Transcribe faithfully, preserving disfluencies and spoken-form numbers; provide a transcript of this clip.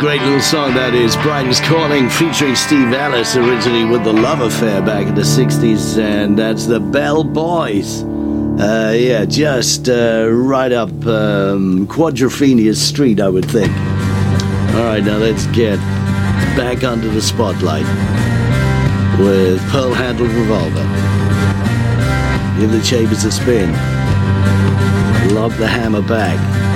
Great little song that is. Brighton's Calling featuring Steve Ellis, originally with The Love Affair back in the sixties, and that's the Bell Boys. Uh, yeah, just uh, right up um, Quadrophenia Street, I would think. All right, now let's get back under the spotlight with Pearl-Handled Revolver. Give the chambers a spin. Lock the hammer back.